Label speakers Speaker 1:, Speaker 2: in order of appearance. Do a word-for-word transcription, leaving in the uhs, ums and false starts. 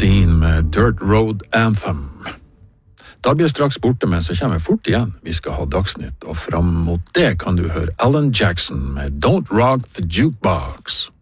Speaker 1: Dean med Dirt Road Anthem. Da blir jeg straks borte, men så kommer jeg fort igjen. Vi skal ha Dagsnytt, og fram mot det kan du høre Alan Jackson med Don't Rock the Jukebox.